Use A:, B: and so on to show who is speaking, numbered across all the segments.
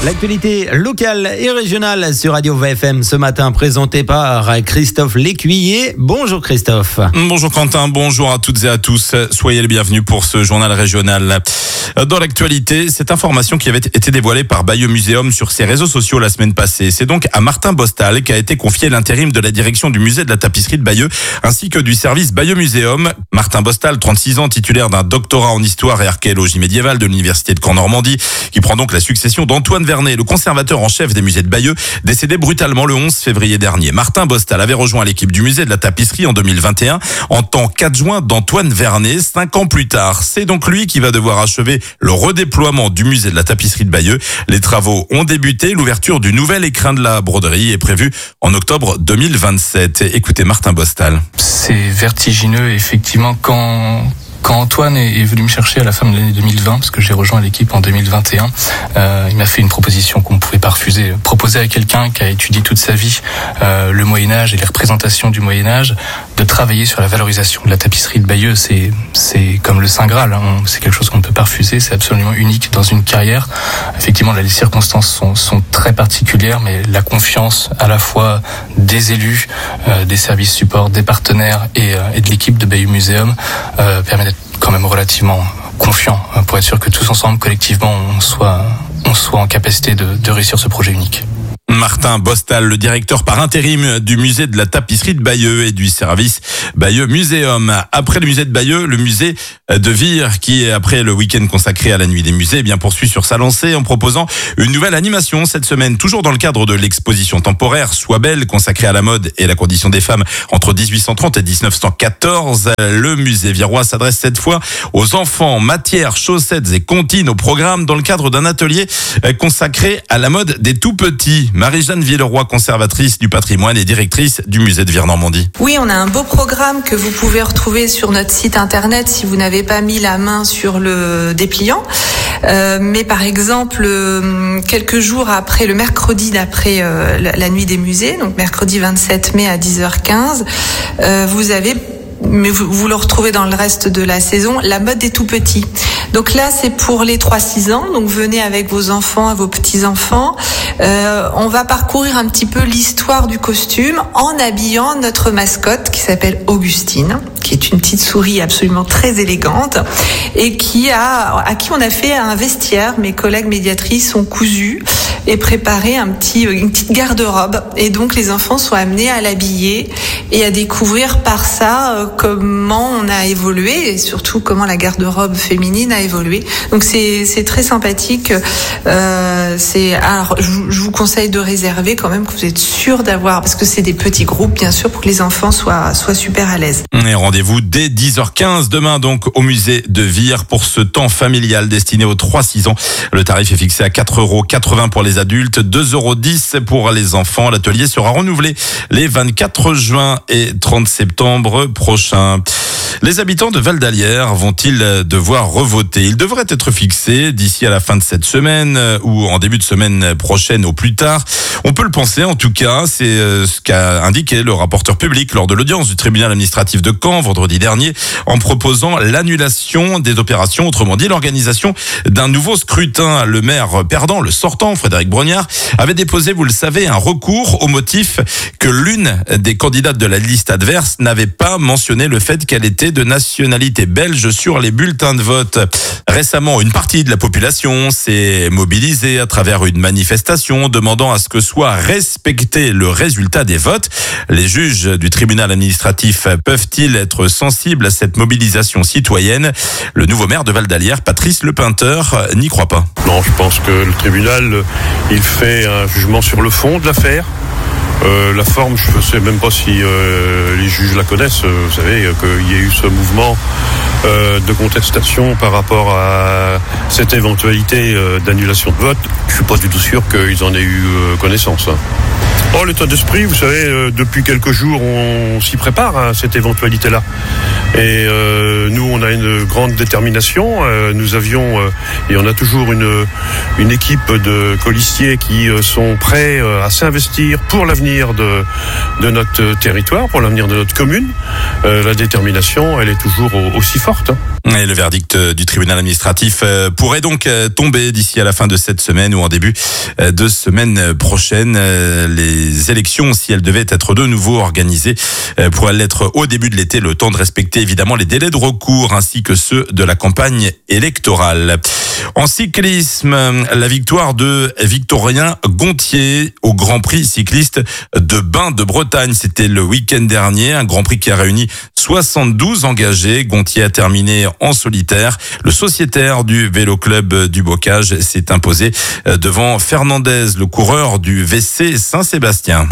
A: L'actualité locale et régionale sur Radio VFM ce matin, présentée par Christophe Lécuyer. Bonjour Christophe.
B: Bonjour Quentin, bonjour à toutes et à tous. Soyez les bienvenus pour ce journal régional. Dans l'actualité, cette information qui avait été dévoilée par Bayeux Muséum sur ses réseaux sociaux la semaine passée. C'est donc à Martin Bostal qu'a été confié l'intérim de la direction du musée de la tapisserie de Bayeux ainsi que du service Bayeux Muséum. Martin Bostal, 36 ans, titulaire d'un doctorat en histoire et archéologie médiévale de l'université de Caen-Normandie, qui prend donc la succession d'Antoine Vernet, le conservateur en chef des musées de Bayeux, décédé brutalement le 11 février dernier. Martin Bostal avait rejoint l'équipe du musée de la tapisserie en 2021 en tant qu'adjoint d'Antoine Vernet. 5 ans plus tard, c'est donc lui qui va devoir achever le redéploiement du musée de la tapisserie de Bayeux. Les travaux ont débuté. L'ouverture du nouvel écrin de la broderie est prévue en octobre 2027. Écoutez Martin Bostal.
C: C'est vertigineux, effectivement, quand Antoine est venu me chercher à la fin de l'année 2020, parce que j'ai rejoint l'équipe en 2021, il m'a fait une proposition qu'on ne pouvait pas refuser. Proposer à quelqu'un qui a étudié toute sa vie le Moyen-Âge et les représentations du Moyen-Âge, de travailler sur la valorisation de la tapisserie de Bayeux, c'est comme le Saint Graal, hein. C'est quelque chose qu'on ne peut pas refuser, c'est absolument unique dans une carrière. Effectivement, là, les circonstances sont très particulières, mais la confiance à la fois des élus, des services supports, des partenaires et de l'équipe de Bayeux Muséum permet d'être quand même relativement confiant pour être sûr que tous ensemble, collectivement, on soit en capacité de réussir ce projet unique.
B: Martin Bostal, le directeur par intérim du musée de la tapisserie de Bayeux et du service Bayeux Muséum. Après le musée de Bayeux, le musée de Vire, qui après le week-end consacré à la nuit des musées, poursuit sur sa lancée en proposant une nouvelle animation cette semaine, toujours dans le cadre de l'exposition temporaire Sois belle, consacrée à la mode et la condition des femmes entre 1830 et 1914. Le musée virois s'adresse cette fois aux enfants, matières, chaussettes et comptines au programme dans le cadre d'un atelier consacré à la mode des tout petits. Marie-Jeanne Villeroy, conservatrice du patrimoine et directrice du musée de Vire-Normandie.
D: Oui, on a un beau programme que vous pouvez retrouver sur notre site internet si vous n'avez pas mis la main sur le dépliant. Mais par exemple, quelques jours après, le mercredi d'après la nuit des musées, donc mercredi 27 mai à 10h15, vous avez, mais vous le retrouvez dans le reste de la saison, la mode des tout petits. Donc là, c'est pour les 3-6 ans. Donc venez avec vos enfants, vos petits-enfants. On va parcourir un petit peu l'histoire du costume en habillant notre mascotte qui s'appelle Augustine, qui est une petite souris absolument très élégante et à qui on a fait un vestiaire. Mes collègues médiatrices ont cousu et préparé une petite garde-robe. Et donc les enfants sont amenés à l'habiller et à découvrir par ça comment on a évolué et surtout comment la garde-robe féminine a évolué. Donc c'est très sympathique. Alors je vous conseille de réserver quand même, que vous êtes sûr d'avoir, parce que c'est des petits groupes bien sûr, pour que les enfants soient super à l'aise.
B: Et rendez-vous dès 10h15 demain donc au musée de Vire pour ce temps familial destiné aux 3-6 ans. Le tarif est fixé à 4,80 € pour les adultes, 2,10 € pour les enfants. L'atelier sera renouvelé les 24 juin et 30 septembre prochains. Les habitants de Val-d'Alière vont-ils devoir revoter? Ils devraient être fixés d'ici à la fin de cette semaine ou en début de semaine prochaine au plus tard. On peut le penser en tout cas, c'est ce qu'a indiqué le rapporteur public lors de l'audience du tribunal administratif de Caen vendredi dernier en proposant l'annulation des opérations, autrement dit l'organisation d'un nouveau scrutin. Le maire perdant, le sortant, Frédéric Brognard, avait déposé, vous le savez, un recours au motif que l'une des candidates de la liste adverse n'avait pas mentionné le fait qu'elle était de nationalité belge sur les bulletins de vote. Récemment, une partie de la population s'est mobilisée à travers une manifestation demandant à ce que soit respecté le résultat des votes. Les juges du tribunal administratif peuvent-ils être sensibles à cette mobilisation citoyenne? Le nouveau maire de Val-d'Alière, Patrice Lepeinteur, n'y croit pas.
E: Non, je pense que le tribunal, il fait un jugement sur le fond de l'affaire. La forme, je ne sais même pas si les juges la connaissent. Vous savez qu'il y a eu ce mouvement de contestation par rapport à cette éventualité d'annulation de vote. Je ne suis pas du tout sûr qu'ils en aient eu connaissance. Oh, l'état d'esprit, vous savez, depuis quelques jours, on s'y prépare à cette éventualité-là. Et nous, on a une grande détermination. Nous avions, et on a toujours une équipe de colistiers qui sont prêts à s'investir pour l'avenir de notre territoire, pour l'avenir de notre commune. La détermination, elle est toujours aussi forte.
B: Et le verdict du tribunal administratif pourrait donc tomber d'ici à la fin de cette semaine ou en début de semaine prochaine. Les élections, si elles devaient être de nouveau organisées, pourraient l'être au début de l'été, le temps de respecter évidemment les délais de recours ainsi que ceux de la campagne électorale. En cyclisme, la victoire de Victorien Gontier au Grand Prix cycliste de Bain de Bretagne. C'était le week-end dernier, un Grand Prix qui a réuni 72 engagés. Gontier a terminé en solitaire. Le sociétaire du Vélo Club du Bocage s'est imposé devant Fernandez, le coureur du VC Saint-Sébastien.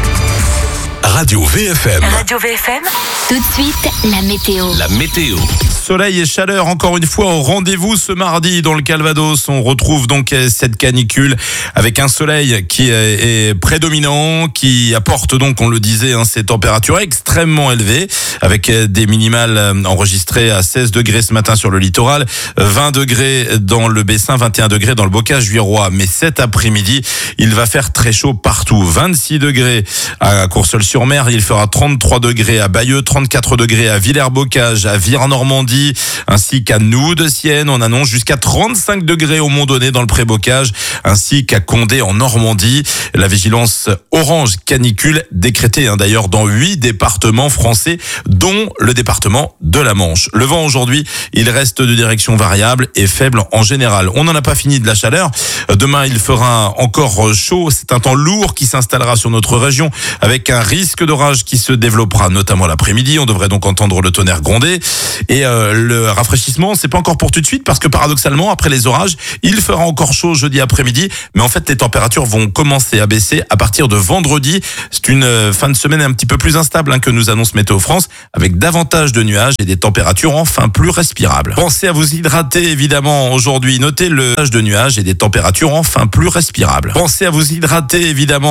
F: Radio VFM.
G: Radio VFM. Tout de suite, la météo.
F: La météo.
B: Soleil et chaleur encore une fois au rendez-vous ce mardi dans le Calvados. On retrouve donc cette canicule avec un soleil qui est prédominant, qui apporte donc, on le disait, ces températures extrêmement élevées avec des minimales enregistrées à 16 degrés ce matin sur le littoral, 20 degrés dans le Bessin, 21 degrés dans le Bocage-Vuilleroi. Mais cet après-midi, il va faire très chaud partout. 26 degrés à Courseulles-sur-Mer, il fera 33 degrés à Bayeux, 34 degrés à Villers-Bocage, à Vire-Normandie, ainsi qu'à Noue-de-Sienne. On annonce jusqu'à 35 degrés au Mont-Donné dans le Pré-Bocage, ainsi qu'à Condé en Normandie. La vigilance orange canicule décrétée d'ailleurs dans 8 départements français, dont le département de la Manche. Le vent aujourd'hui, il reste de direction variable et faible en général. On n'en a pas fini de la chaleur. Demain, il fera encore chaud. C'est un temps lourd qui s'installera sur notre région avec un risque d'orage qui se développera notamment l'après-midi. On devrait donc entendre le tonnerre gronder. Et le rafraîchissement, c'est pas encore pour tout de suite parce que paradoxalement, après les orages, il fera encore chaud jeudi après-midi. Mais en fait, les températures vont commencer à baisser à partir de vendredi. C'est une fin de semaine un petit peu plus instable que nous annonce Météo France, avec davantage de nuages et des températures enfin plus respirables. Pensez à vous hydrater évidemment aujourd'hui. Notez le nuage de nuages et des températures enfin plus respirables. Pensez à vous hydrater évidemment.